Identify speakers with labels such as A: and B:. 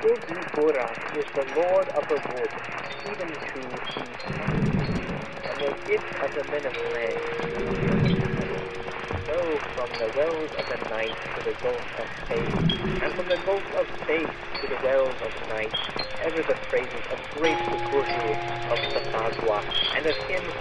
A: Yogi Bora is the lord of the wood, even to the and the gift of the men of land. Go from the wells of the night to the gulf of space, and from the gulf of space to the wells of night, ever the praises of great Guru of Sattagwa, and of him